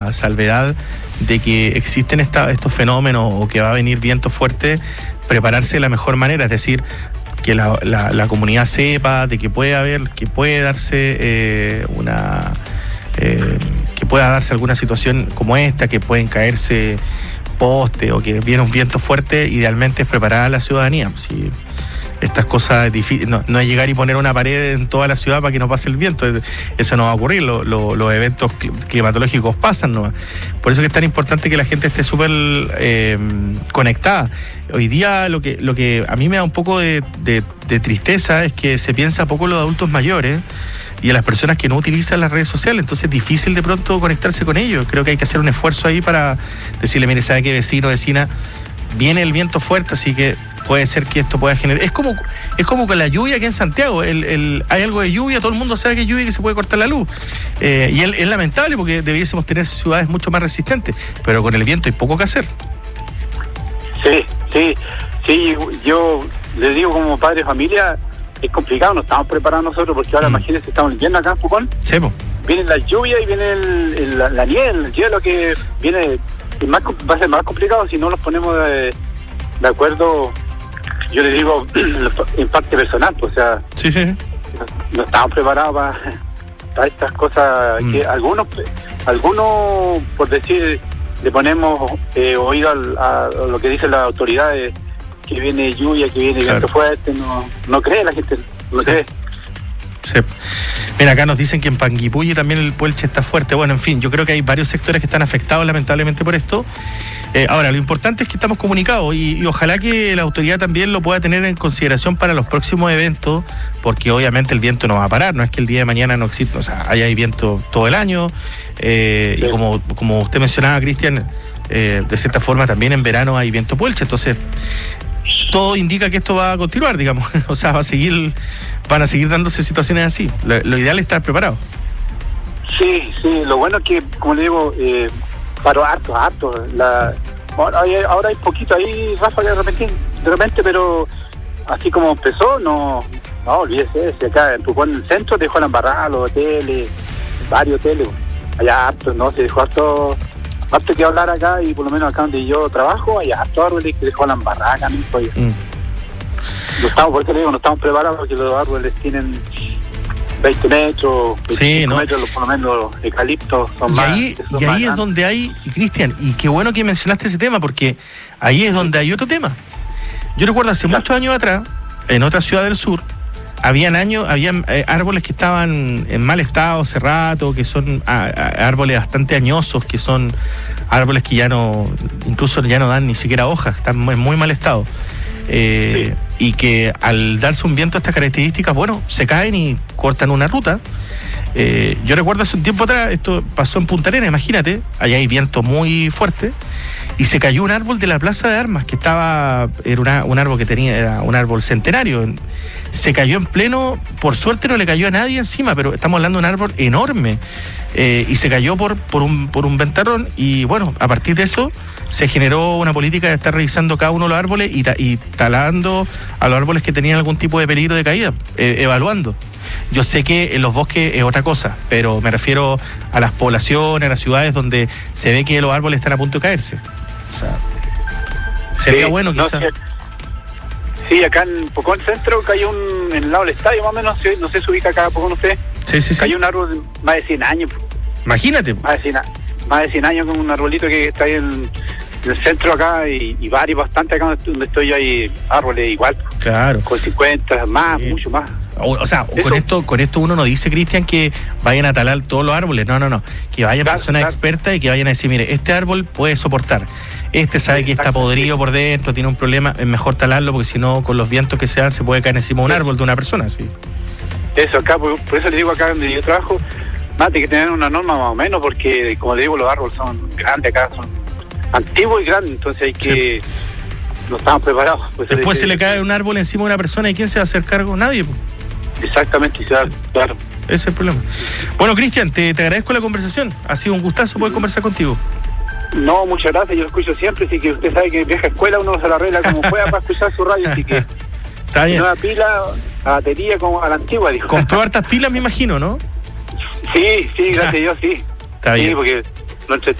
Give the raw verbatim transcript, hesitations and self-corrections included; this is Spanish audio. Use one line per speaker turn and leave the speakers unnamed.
la salvedad de que existen esta, estos fenómenos o que va a venir viento fuerte, prepararse de la mejor manera, es decir, que la, la, la comunidad sepa de que puede haber, que puede darse eh, una... Eh, que pueda darse alguna situación como esta, que pueden caerse postes o que viene un viento fuerte. Idealmente es preparar a la ciudadanía. Si estas cosas difíciles, no, no es llegar y poner una pared en toda la ciudad para que no pase el viento, eso no va a ocurrir, lo, lo, los eventos climatológicos pasan, ¿no? Por eso que es tan importante que la gente esté súper eh, conectada. Hoy día lo que, lo que a mí me da un poco de, de, de tristeza es que se piensa poco en los adultos mayores y a las personas que no utilizan las redes sociales, entonces es difícil de pronto conectarse con ellos. Creo que hay que hacer un esfuerzo ahí para decirle, mire, ¿sabe qué, vecino, vecina? Viene el viento fuerte, así que puede ser que esto pueda generar... Es como es como con la lluvia aquí en Santiago, el, el, hay algo de lluvia, todo el mundo sabe que hay lluvia y que se puede cortar la luz. Eh, y es, es lamentable porque debiésemos tener ciudades mucho más resistentes, pero con el viento hay poco que hacer.
Sí, sí, sí, yo les digo como padre de familia, es complicado, no estamos preparados nosotros, porque ahora mm. imagínense, estamos viviendo acá en Pucón,
sí, po.
Viene la lluvia y viene el, el, la, la nieve, el hielo que viene, es más, va a ser más complicado si no nos ponemos de, de acuerdo. Yo les digo en parte personal, pues, o sea,
sí, sí.
No, no estamos preparados para, para estas cosas, mm. que algunos, algunos, por decir, le ponemos eh, oído al, a, a lo que dicen las autoridades, que viene lluvia, que viene
claro.
viento fuerte, no, no cree la gente, no
sí.
cree.
Sí. Mira, acá nos dicen que en Panguipulli también el Puelche está fuerte. Bueno, en fin, yo creo que hay varios sectores que están afectados lamentablemente por esto. Eh, ahora, lo importante es que estamos comunicados y, y ojalá que la autoridad también lo pueda tener en consideración para los próximos eventos, porque obviamente el viento no va a parar, no es que el día de mañana no exista, o sea, hay viento todo el año, eh, sí. y como, como usted mencionaba, Cristian, eh, de cierta forma también en verano hay viento Puelche, entonces todo indica que esto va a continuar, digamos, o sea, va a seguir, van a seguir dándose situaciones así. Lo, lo ideal es estar preparado.
Sí, sí, lo bueno es que, como le digo, eh, paró harto, harto. La, sí. ahora, hay, ahora hay poquito ahí, Rafa, de repente, de repente, pero así como empezó, no, no, olvídese, si acá en Pucón, en el centro, dejó la embarrada, los hoteles, varios hoteles, allá harto, no, se dejó harto, harto que hablar acá, y por lo menos acá donde yo trabajo, hay harto árboles que dejó la embarrada acá mismo. Mm. No estamos, por eso le digo, no estamos preparados porque los árboles tienen veinte metros,
sí, ¿no?
metros, por lo menos los eucaliptos son
y
más.
Ahí,
son
y
más
ahí
grandes.
Es donde hay, Cristian, y qué bueno que mencionaste ese tema, porque ahí es donde hay otro tema. Yo recuerdo hace claro. muchos años atrás, en otra ciudad del sur, habían años, habían eh, árboles que estaban en mal estado hace rato, que son a, a, árboles bastante añosos, que son árboles que ya no, incluso ya no dan ni siquiera hojas, están en muy mal estado. Eh, sí. Y que al darse un viento a estas características, bueno, se caen y cortan una ruta. Eh, yo recuerdo hace un tiempo atrás, esto pasó en Punta Arenas, imagínate, allá hay viento muy fuerte, y se cayó un árbol de la Plaza de Armas, que estaba, era una, un árbol que tenía, era un árbol centenario, se cayó en pleno, por suerte no le cayó a nadie encima, pero estamos hablando de un árbol enorme, eh, y se cayó por, por, un, por un ventarrón, y bueno, a partir de eso se generó una política de estar revisando cada uno de los árboles y, ta, y talando a los árboles que tenían algún tipo de peligro de caída, eh, evaluando. Yo sé que en los bosques es otra cosa, pero me refiero a las poblaciones, a las ciudades donde se ve que los árboles están a punto de caerse. O sea, sería sí, bueno quizás. No,
sí, sí, acá en Pucón Centro cayó un, en el lado del estadio más o menos, no sé, se ubica acá Pucón usted.
Sí, sí, sí.
Cayó un árbol de más de cien años.
Imagínate.
Más de cien, más de cien años con un arbolito que está ahí en, en el centro acá y, y varios, bastante acá donde estoy yo, hay árboles igual.
Claro.
Con cincuenta, más, sí. mucho más.
O, o sea, con esto, con esto uno no dice, Cristian, que vayan a talar todos los árboles, no, no, no, que vayan claro, personas claro. expertas y que vayan a decir, mire, este árbol puede soportar, este sabe que está podrido por dentro, tiene un problema, es mejor talarlo porque si no, con los vientos que se dan, se puede caer encima de un árbol de una persona, sí.
Eso, acá, por, por eso le digo acá donde yo trabajo, más de que tener una norma más o menos, porque como le digo, los árboles son grandes acá, son antiguos y grandes, entonces hay que... Sí. No estamos preparados. Pues
después se le cae un árbol encima de una persona y ¿quién se va a hacer cargo? Nadie.
Exactamente, claro.
Ese es el problema. Bueno, Cristian, te, te agradezco la conversación. Ha sido un gustazo poder conversar contigo.
No, muchas gracias. Yo lo escucho siempre, así que usted sabe que en vieja escuela uno se la arregla como pueda para escuchar su radio, así que...
Está bien.
Una pila, a batería como a la antigua, dijo.
Compró hartas pilas, me imagino, ¿no?
Sí, sí, gracias a Dios, sí.
Está bien.
Sí, porque no entre